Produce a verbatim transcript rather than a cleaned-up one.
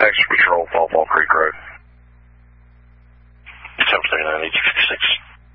Texas Patrol, Fall Fall Creek Road. seven thirty-nine, eighteen fifty-six.